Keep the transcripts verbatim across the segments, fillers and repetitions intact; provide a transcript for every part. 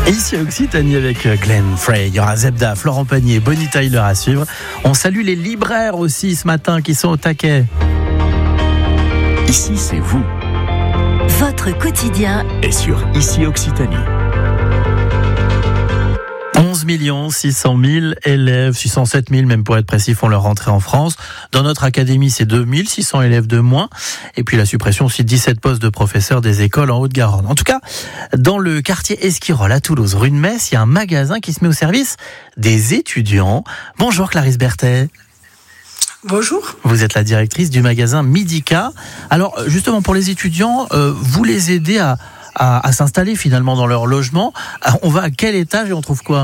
Et ici à Occitanie avec Glenn Frey, il y aura Zebda, Florent Pagny, Bonnie Tyler à suivre. On salue les libraires aussi ce matin qui sont au taquet. Ici c'est vous. Votre quotidien Et sur Ici Occitanie. onze millions six cent mille élèves, six cent sept mille même pour être précis, font leur rentrée en France. Dans notre académie, c'est deux mille six cents élèves de moins. Et puis la suppression aussi de dix-sept postes de professeurs des écoles en Haute-Garonne. En tout cas, dans le quartier Esquirol à Toulouse, rue de Metz, il y a un magasin qui se met au service des étudiants. Bonjour Clarisse Berthet. Bonjour. Vous êtes la directrice du magasin Midika. Alors justement pour les étudiants, euh, vous les aidez à À, à s'installer finalement dans leur logement. On va à quel étage et on trouve quoi ?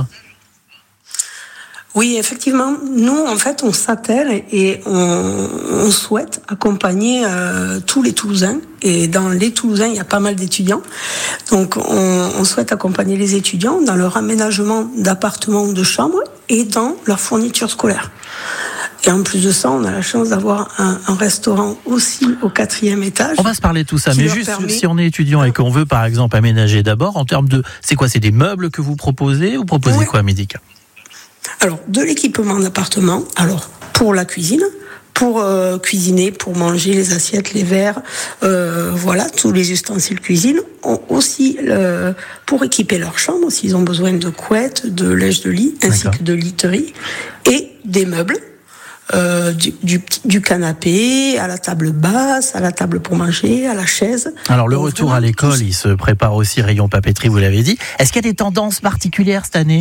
Oui, effectivement, nous, en fait, on s'attelle et on, on souhaite accompagner euh, tous les Toulousains. Et dans les Toulousains, il y a pas mal d'étudiants. Donc, on, on souhaite accompagner les étudiants dans leur aménagement d'appartements ou de chambres et dans leur fourniture scolaire. Et en plus de ça, on a la chance d'avoir un, un restaurant aussi au quatrième étage. On va se parler de tout ça, mais juste permet... si on est étudiant et qu'on veut par exemple aménager d'abord, en termes de... C'est quoi, c'est des meubles que vous proposez ? Vous proposez oui. quoi à Midika ? Alors, de l'équipement d'appartement, alors pour la cuisine, pour euh, cuisiner, pour manger les assiettes, les verres, euh, voilà, tous les ustensiles cuisine. On, aussi, euh, pour équiper leur chambre, s'ils ont besoin de couettes, de linge de lit, ainsi D'accord. que de literie, et des meubles. Euh, du, du, du canapé, à la table basse, à la table pour manger, à la chaise. Alors le Donc, retour à l'école, il se prépare aussi rayon papeterie, vous l'avez dit. Est-ce qu'il y a des tendances particulières cette année ?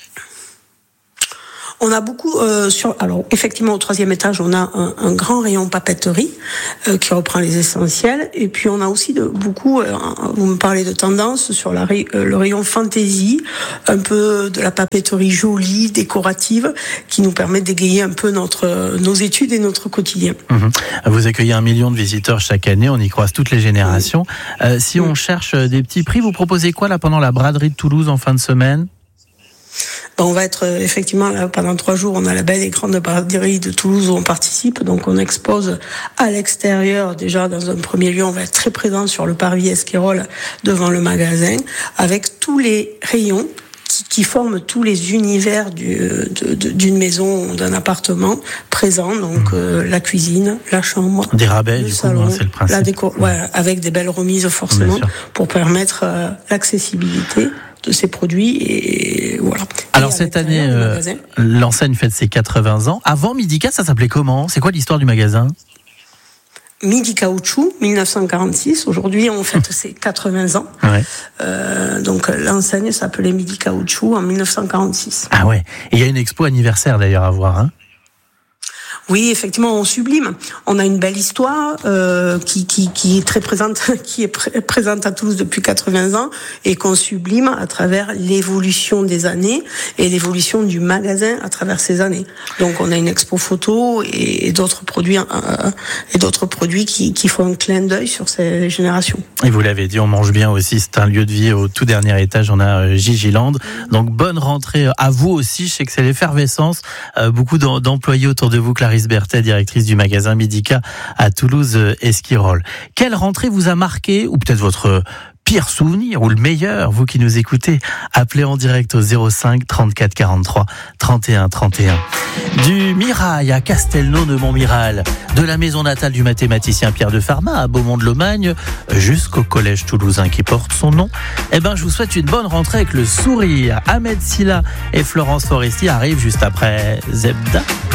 On a beaucoup euh, sur. Alors effectivement, au troisième étage, on a un, un grand rayon papeterie euh, qui reprend les essentiels. Et puis on a aussi de beaucoup. Euh, vous me parlez de tendance sur la, euh, le rayon fantaisie, un peu de la papeterie jolie, décorative, qui nous permet d'égayer un peu notre nos études et notre quotidien. Mmh. Vous accueillez un million de visiteurs chaque année. On y croise toutes les générations. Mmh. Euh, si mmh. on cherche des petits prix, vous proposez quoi là pendant la braderie de Toulouse en fin de semaine ? On va être effectivement là pendant trois jours. On a la belle et grande braderie de Toulouse où on participe. Donc on expose à l'extérieur. Déjà dans un premier lieu, on va être très présent sur le parvis Esquirol devant le magasin avec tous les rayons qui, qui forment tous les univers du, de, de, d'une maison ou d'un appartement présent. Donc mmh. euh, la cuisine, la chambre, des rabais le du salon, coup, hein, c'est le principe. La déco, mmh. ouais, avec des belles remises forcément pour permettre euh, l'accessibilité de ces produits et voilà. Alors et cette année, euh, l'enseigne fête ses quatre-vingts ans. Avant Midika, ça s'appelait comment ? C'est quoi l'histoire du magasin ? Midi Caoutchouc, dix-neuf cent quarante-six. Aujourd'hui, on fête ses quatre-vingts ans. Ouais. Euh, donc l'enseigne s'appelait Midi Caoutchouc en dix-neuf cent quarante-six. Ah ouais. Et il y a une expo anniversaire d'ailleurs à voir, hein ? Oui, effectivement, on sublime. On a une belle histoire euh, qui, qui, qui est très présente, qui est pr- présente à Toulouse depuis quatre-vingts ans et qu'on sublime à travers l'évolution des années et l'évolution du magasin à travers ces années. Donc, on a une expo photo et, et d'autres produits euh, et d'autres produits qui, qui font un clin d'œil sur ces générations. Et vous l'avez dit, on mange bien aussi. C'est un lieu de vie au tout dernier étage. On a euh, Gigiland. Donc, bonne rentrée à vous aussi. Je sais que c'est l'effervescence. Euh, beaucoup d'employés autour de vous, Clarisse Berthet, directrice du magasin Midika à Toulouse Esquirol. Quelle rentrée vous a marqué, ou peut-être votre pire souvenir, ou le meilleur, vous qui nous écoutez? Appelez en direct au zéro cinq trente-quatre quarante-trois trente et un trente et un. Du Mirail à Castelnau de Montmiral, de la maison natale du mathématicien Pierre de Farmat à Beaumont-de-Lomagne, jusqu'au collège toulousain qui porte son nom. Eh ben, je vous souhaite une bonne rentrée avec le sourire. Ahmed Silla et Florence Foresti arrivent juste après Zebda.